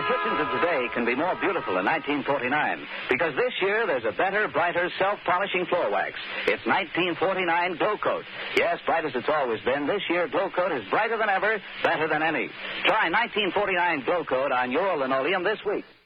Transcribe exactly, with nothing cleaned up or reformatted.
the kitchens of today can be more beautiful than nineteen forty-nine because this year there's a better, brighter, self-polishing floor wax. It's nineteen forty-nine Glow Coat. Yes, bright as it's always been, this year Glow Coat is brighter than ever, better than any. Try nineteen forty-nine Glow Coat on your linoleum this week.